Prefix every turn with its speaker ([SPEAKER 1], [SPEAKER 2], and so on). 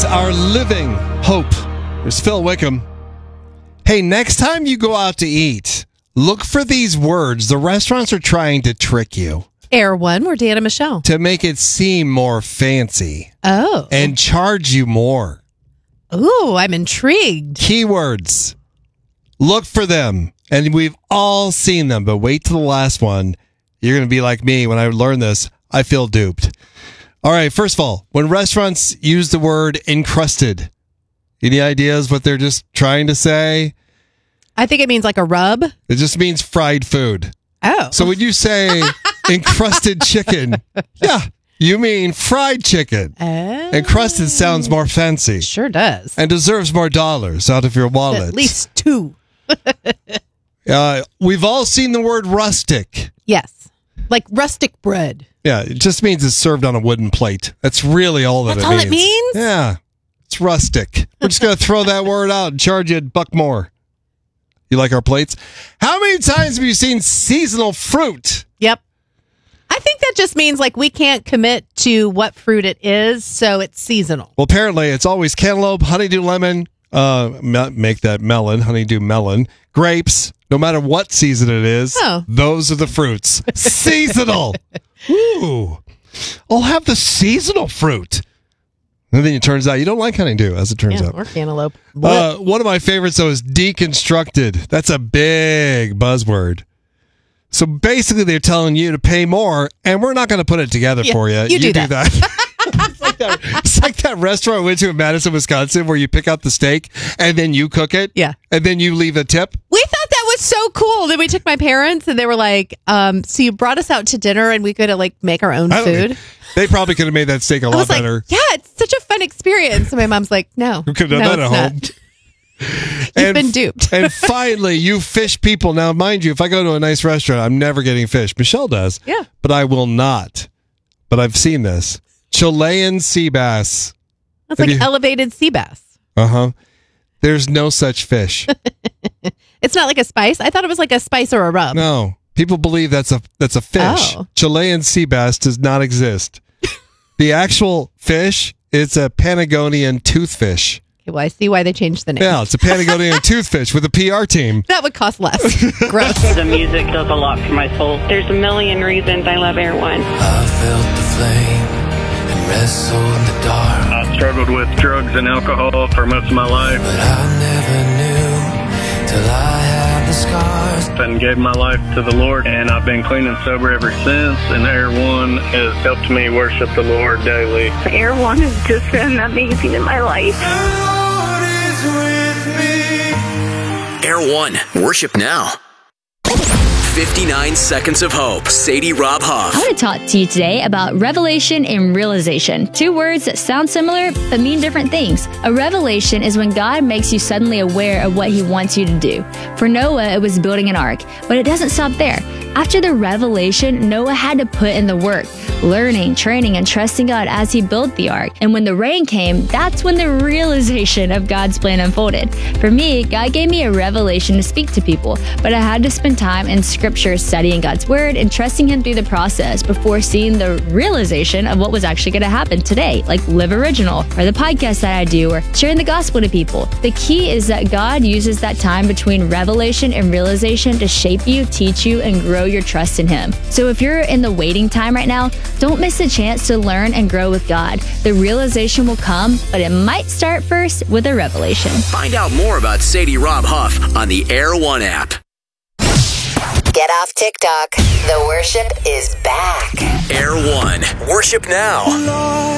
[SPEAKER 1] our living hope. There's Phil Wickham. Hey, next time you go out to eat, look for these words. The restaurants are trying to trick you.
[SPEAKER 2] Air One, we're Dan and Michelle.
[SPEAKER 1] To make it seem more fancy.
[SPEAKER 2] Oh.
[SPEAKER 1] And charge you more.
[SPEAKER 2] Ooh, I'm intrigued.
[SPEAKER 1] Keywords. Look for them. And we've all seen them, but wait till the last one. You're going to be like me. When I learn this, I feel duped. All right, first of all, when restaurants use the word encrusted, any ideas what they're just trying to say?
[SPEAKER 2] I think it means like a rub.
[SPEAKER 1] It just means fried food.
[SPEAKER 2] Oh.
[SPEAKER 1] So when you say encrusted chicken, yeah, you mean fried chicken.
[SPEAKER 2] Oh.
[SPEAKER 1] Encrusted sounds more fancy.
[SPEAKER 2] Sure does.
[SPEAKER 1] And deserves more dollars out of your wallet.
[SPEAKER 2] At least 2.
[SPEAKER 1] We've all seen the word rustic.
[SPEAKER 2] Yes. Like rustic bread.
[SPEAKER 1] Yeah, it just means it's served on a wooden plate. That's really all that
[SPEAKER 2] That's
[SPEAKER 1] it means.
[SPEAKER 2] all it means?
[SPEAKER 1] Yeah. It's rustic. We're just going to throw that word out and charge you $1 more. You like our plates? How many times have you seen seasonal fruit?
[SPEAKER 2] Yep. I think that just means like we can't commit to what fruit it is, so it's seasonal.
[SPEAKER 1] Well, apparently it's always cantaloupe, honeydew lemon, make that melon, honeydew melon, grapes, no matter what season it is.
[SPEAKER 2] Oh.
[SPEAKER 1] Those are the fruits. Seasonal. Ooh. I'll have the seasonal fruit. And then it turns out you don't like honeydew, as it turns out.
[SPEAKER 2] Or cantaloupe.
[SPEAKER 1] One of my favorites, though, is deconstructed. That's a big buzzword. So basically, they're telling you to pay more, and we're not going to put it together for you.
[SPEAKER 2] You do that.
[SPEAKER 1] It's like that restaurant I went to in Madison, Wisconsin, where you pick out the steak, and then you cook it.
[SPEAKER 2] Yeah.
[SPEAKER 1] And then you leave a tip.
[SPEAKER 2] We thought that was so cool. Then we took my parents, and they were like, so you brought us out to dinner, and we could like make our own food.
[SPEAKER 1] They probably could have made that steak a lot better.
[SPEAKER 2] Like, yeah, it's such a fun experience. And my mom's like, no.
[SPEAKER 1] We could have done that at home.
[SPEAKER 2] You've been duped.
[SPEAKER 1] And finally, you fish people. Now, mind you, if I go to a nice restaurant, I'm never getting fish. Michelle does.
[SPEAKER 2] Yeah.
[SPEAKER 1] But I will not. But I've seen this. Chilean sea bass.
[SPEAKER 2] That's like elevated sea bass.
[SPEAKER 1] Uh-huh. There's no such fish.
[SPEAKER 2] It's not like a spice? I thought it was like a spice or a rub.
[SPEAKER 1] No. People believe that's a fish.
[SPEAKER 2] Oh.
[SPEAKER 1] Chilean sea bass does not exist. The actual fish, it's a Patagonian toothfish.
[SPEAKER 2] Okay, well, I see why they changed the name.
[SPEAKER 1] Yeah, it's a Patagonian toothfish with a PR team.
[SPEAKER 2] That would cost less. Gross.
[SPEAKER 3] The music does a lot for my soul. There's a million reasons I love Air One.
[SPEAKER 4] I felt the flame and wrestled in the dark.
[SPEAKER 5] I struggled with drugs and alcohol for most of my life.
[SPEAKER 4] But I never knew till I had the scars.
[SPEAKER 5] And gave my life to the Lord, and I've been clean and sober ever since. And Air One has helped me worship the Lord daily.
[SPEAKER 3] Air One has just been amazing in my life.
[SPEAKER 6] Air One, worship now. 59 Seconds of Hope. Sadie Rob Huff.
[SPEAKER 7] I want to talk to you today about revelation and realization. 2 words that sound similar but mean different things. A revelation is when God makes you suddenly aware of what He wants you to do. For Noah, it was building an ark, but it doesn't stop there. After the revelation, Noah had to put in the work, learning, training, and trusting God as he built the ark. And when the rain came, that's when the realization of God's plan unfolded. For me, God gave me a revelation to speak to people, but I had to spend time in Scripture studying God's Word and trusting Him through the process before seeing the realization of what was actually going to happen today, like Live Original, or the podcast that I do, or sharing the gospel to people. The key is that God uses that time between revelation and realization to shape you, teach you, and grow your trust in Him. So if you're in the waiting time right now, don't miss a chance to learn and grow with God. The realization will come, but it might start first with a revelation.
[SPEAKER 6] Find out more about Sadie Rob Huff on the Air One app.
[SPEAKER 8] Get off TikTok. The worship is back.
[SPEAKER 6] Air One, worship now.